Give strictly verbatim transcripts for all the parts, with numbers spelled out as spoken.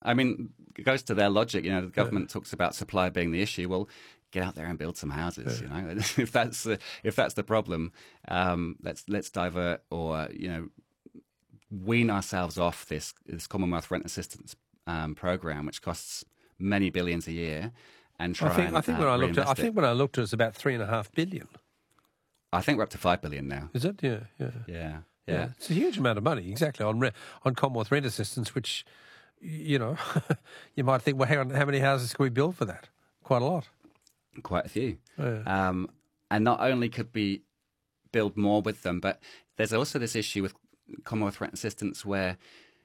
I mean, it goes to their logic. You know, the government yeah. talks about supply being the issue. Well, get out there and build some houses. Yeah. You know, if that's the, if that's the problem, um, let's let's divert or you know wean ourselves off this this Commonwealth Rent Assistance um, program, which costs many billions a year, and try. I think, and, I think uh, when I looked at, I it. think when I looked, it was about three and a half billion. I think we're up to five billion now. Is it? Yeah, yeah, yeah, yeah. yeah. It's a huge amount of money, exactly on re- on Commonwealth Rent Assistance, which you know you might think, well, hang on, how many houses can we build for that? Quite a lot. Quite a few. Yeah. Um, and not only could we build more with them, but there's also this issue with Commonwealth Rent Assistance where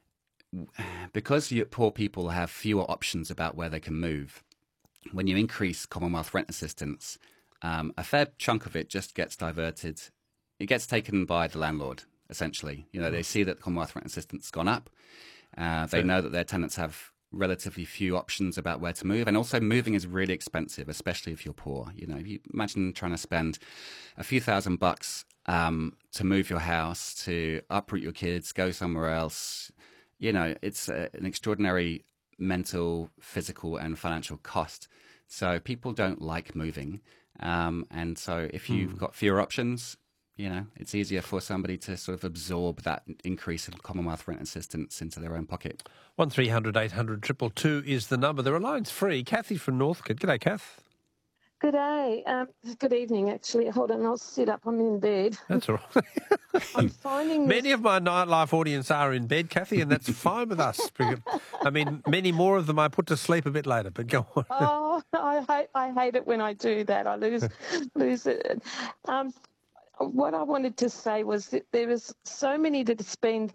because you, poor people have fewer options about where they can move, when you increase Commonwealth Rent Assistance, um, a fair chunk of it just gets diverted. It gets taken by the landlord, essentially. You know, they see that the Commonwealth Rent Assistance has gone up. Uh, they know that their tenants have relatively few options about where to move, and also moving is really expensive, especially if you're poor. You know, if you imagine trying to spend a few thousand bucks um, to move your house, to uproot your kids, go somewhere else. You know, it's a, an extraordinary mental, physical, and financial cost. So people don't like moving, um, and so if you've mm. got fewer options, you know, it's easier for somebody to sort of absorb that increase in Commonwealth Rent Assistance into their own pocket. One three hundred eight hundred two two two is the number. There are lines free. Kathy from Northcote. G'day, Kath. Good day. Um, good evening, actually. Hold on, I'll sit up. I'm in bed. That's all right. I'm finding Many this... of my nightlife audience are in bed, Kathy, and that's fine with us. I mean, many more of them I put to sleep a bit later, but go on. Oh, I hate, I hate it when I do that. I lose, lose it. Um, what I wanted to say was that there is so many that's been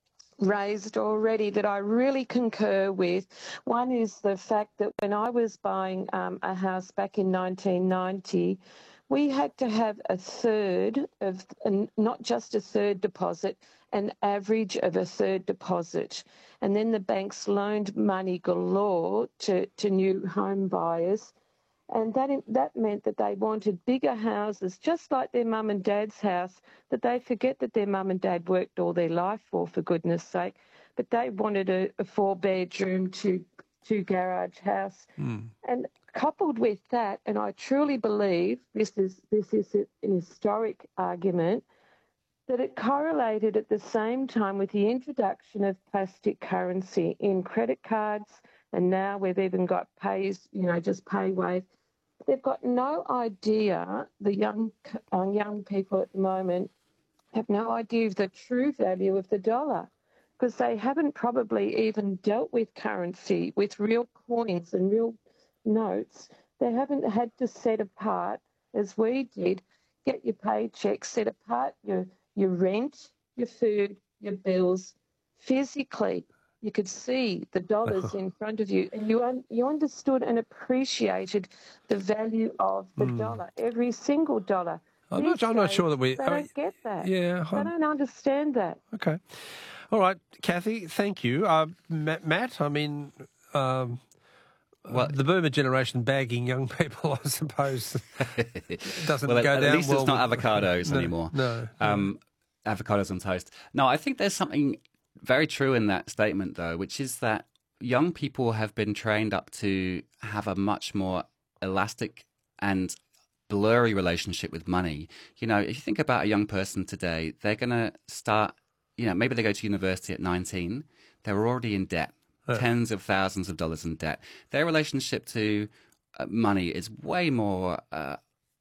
raised already that I really concur with. One is the fact that when I was buying um, a house back in nineteen ninety, we had to have a third of, and not just a third deposit, an average of a third deposit. And then the banks loaned money galore to, to new home buyers. And that that meant that they wanted bigger houses, just like their mum and dad's house, that they forget that their mum and dad worked all their life for, for goodness sake. But they wanted a, a four-bedroom, two, two-garage house. Mm. And coupled with that, and I truly believe this is this is an historic argument, that it correlated at the same time with the introduction of plastic currency in credit cards, and now we've even got pays, you know, just pay wave. They've got no idea, the young uh, young people at the moment have no idea of the true value of the dollar, because they haven't probably even dealt with currency, with real coins and real notes. They haven't had to set apart, as we did, get your paycheck, set apart your, your rent, your food, your bills physically. You could see the dollars in front of you, and you un- you understood and appreciated the value of the mm. dollar, every single dollar. I'm not, I'm not sure that we... They I don't mean, get that. Yeah. They I'm, don't understand that. Okay. All right, Kathy, thank you. Uh, Matt, I mean... Um, well, the boomer generation bagging young people, I suppose, doesn't well, go at down at least well it's not with, avocados no, anymore. No. Um, no. Avocados on toast. No, I think there's something very true in that statement, though, which is that young people have been trained up to have a much more elastic and blurry relationship with money. You know, if you think about a young person today, they're going to start, you know, maybe they go to university at nineteen, they're already in debt. Uh. Tens of thousands of dollars in debt. Their relationship to uh, money is way more uh,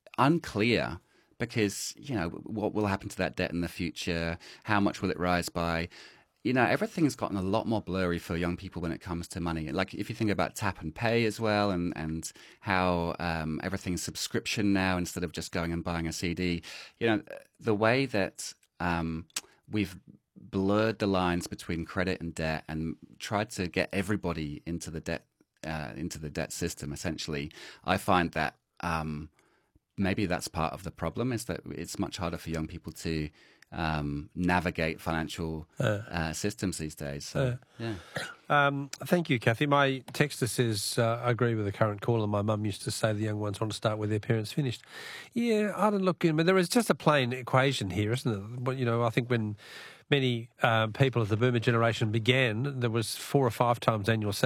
unclear because, you know, what will happen to that debt in the future? How much will it rise by? You know, everything's gotten a lot more blurry for young people when it comes to money. Like if you think about tap and pay as well, and, and how um, everything's subscription now instead of just going and buying a C D, you know, the way that um, we've blurred the lines between credit and debt and tried to get everybody into the debt uh, into the debt system, essentially, I find that um, maybe that's part of the problem, is that it's much harder for young people to um, navigate financial uh, uh, systems these days. So, uh, yeah. Um, thank you, Kathy. My texter says, uh, I agree with the current caller. My mum used to say the young ones want to start where their parents finished. Yeah, I don't look in, but there is just a plain equation here, isn't it? But, you know, I think when many um, people of the boomer generation began, there was four or five times annual salary.